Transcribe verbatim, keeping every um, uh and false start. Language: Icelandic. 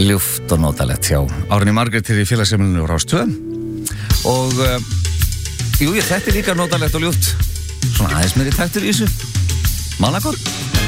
Ljúft og notalegt, já. Árný Margrét er í félagsheimilinu Rás tvö. Og, uh, jú, ég, þetta er líka notalegt og ljúft. Svona aðeins meiri taktur í þessu. Málakott.